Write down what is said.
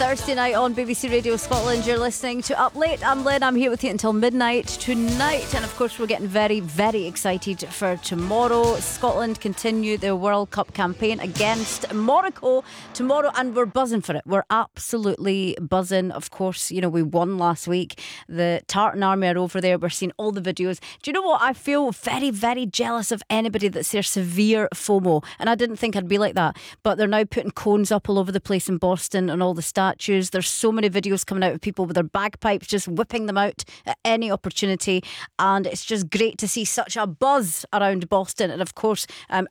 Thursday night on BBC Radio Scotland. You're listening to Up Late. I'm Lynn. I'm here with you until midnight tonight. And of course, we're getting very, very excited for tomorrow. Scotland continue their World Cup campaign against Morocco tomorrow, and we're buzzing for it. We're absolutely buzzing. Of course, you know, we won last week. The Tartan Army are over there. We're seeing all the videos. Do you know what? I feel very, very jealous of anybody that's their severe FOMO. And I didn't think I'd be like that. But they're now putting cones up all over the place in Boston and all the statues. There's so many videos coming out of people with their bagpipes just whipping them out at any opportunity, and it's just great to see such a buzz around Boston. And of course,